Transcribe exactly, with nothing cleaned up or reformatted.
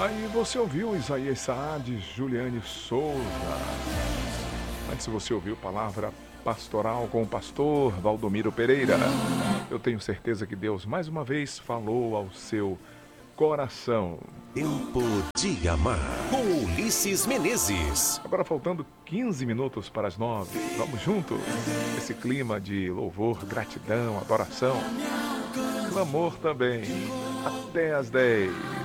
Aí você ouviu Isaías Saad, Juliane Souza. Antes você ouviu palavra pastoral com o pastor Valdomiro Pereira. Eu tenho certeza que Deus mais uma vez falou ao seu coração. Tempo de Amar, com Ulisses Menezes. Agora faltando quinze minutos para as nove. Vamos juntos. Esse clima de louvor, gratidão, adoração. Clamor também. Até as dez.